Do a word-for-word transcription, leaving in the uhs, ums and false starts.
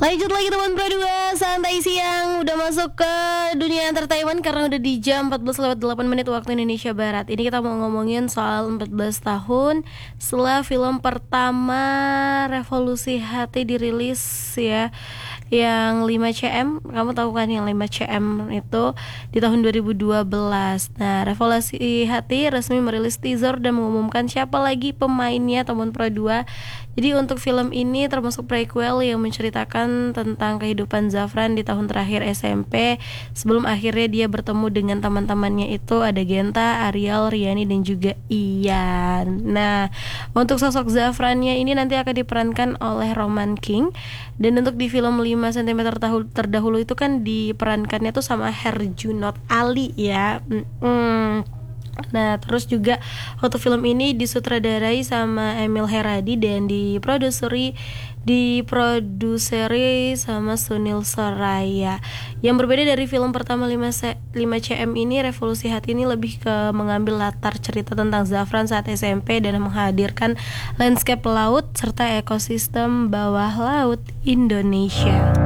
Lanjut lagi teman Pro dua, santai siang. Udah masuk ke dunia entertainment karena udah di jam empat belas lewat delapan menit waktu Indonesia Barat. Ini kita mau ngomongin soal empat belas tahun setelah film pertama Revolusi Hati dirilis ya, yang lima cm. Kamu tahu kan yang lima cm itu di tahun dua ribu dua belas. Nah, Revolusi Hati resmi merilis teaser dan mengumumkan siapa lagi pemainnya teman Pro dua. Jadi untuk film ini termasuk prequel yang menceritakan tentang kehidupan Zafran di tahun terakhir S M P sebelum akhirnya dia bertemu dengan teman-temannya, itu ada Genta, Ariel, Riani dan juga Ian. Nah, untuk sosok Zafrannya ini nanti akan diperankan oleh Roman King. Dan untuk di film lima sentimeter terdahulu itu kan diperankannya tuh sama Herjunot Ali ya. Hmm. Nah, terus juga waktu film ini disutradarai sama Emil Heradi dan diproduseri diproduseri sama Sunil Soraya. Yang berbeda dari film pertama lima cm ini, Revolusi Hati ini lebih ke mengambil latar cerita tentang Zafran saat S M P dan menghadirkan landscape laut serta ekosistem bawah laut Indonesia.